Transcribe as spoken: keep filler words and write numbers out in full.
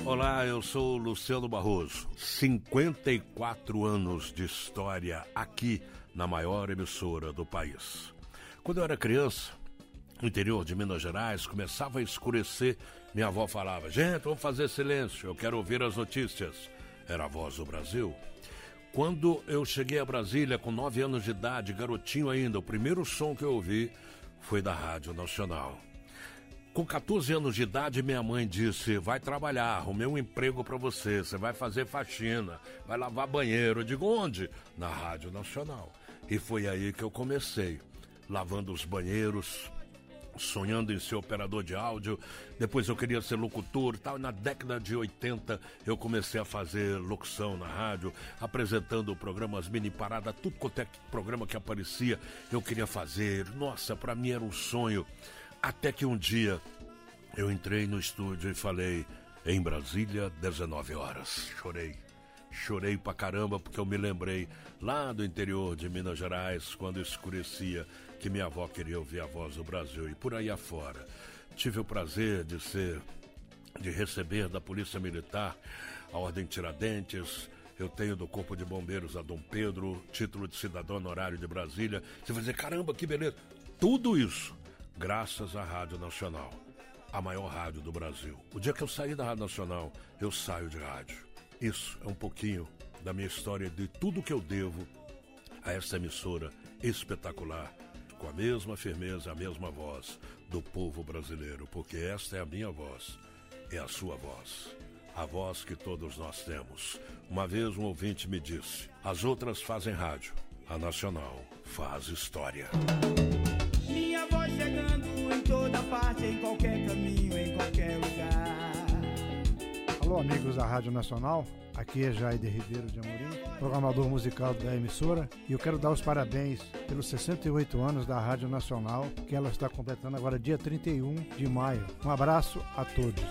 Olá, eu sou o Luciano Barroso. cinquenta e quatro anos de história aqui na maior emissora do país. Quando eu era criança, no interior de Minas Gerais, começava a escurecer, minha avó falava: gente, vamos fazer silêncio, eu quero ouvir as notícias. Era a Voz do Brasil. Quando eu cheguei a Brasília com nove anos de idade, garotinho ainda, o primeiro som que eu ouvi foi da Rádio Nacional. Com quatorze anos de idade, minha mãe disse: vai trabalhar, arrumei um emprego para você, você vai fazer faxina, vai lavar banheiro. Eu digo: onde? Na Rádio Nacional. E foi aí que eu comecei, lavando os banheiros, sonhando em ser operador de áudio. Depois eu queria ser locutor e tal. Na década de oitenta eu comecei a fazer locução na rádio, apresentando programas mini parada, tudo quanto é programa que aparecia eu queria fazer. Nossa, para mim era um sonho. Até que um dia eu entrei no estúdio e falei: em Brasília, dezenove horas. Chorei. Chorei pra caramba, porque eu me lembrei lá do interior de Minas Gerais, quando escurecia, que minha avó queria ouvir a Voz do Brasil. E por aí afora, tive o prazer de ser, de receber da Polícia Militar a Ordem Tiradentes. Eu tenho do Corpo de Bombeiros a Dom Pedro, título de cidadão honorário de Brasília. Você vai dizer: caramba, que beleza. Tudo isso graças à Rádio Nacional, a maior rádio do Brasil. O dia que eu saí da Rádio Nacional, eu saio de rádio. Isso é um pouquinho da minha história, de tudo que eu devo a essa emissora espetacular, com a mesma firmeza, a mesma voz do povo brasileiro, porque esta é a minha voz, é a sua voz, a voz que todos nós temos. Uma vez um ouvinte me disse: as outras fazem rádio, a Nacional faz história. Minha voz chegando em toda parte, em qualquer caminho, em qualquer lugar. Alô, amigos da Rádio Nacional, aqui é Jair Ribeiro de Amorim, programador musical da emissora, e eu quero dar os parabéns pelos sessenta e oito anos da Rádio Nacional, que ela está completando agora dia trinta e um de maio. Um abraço a todos.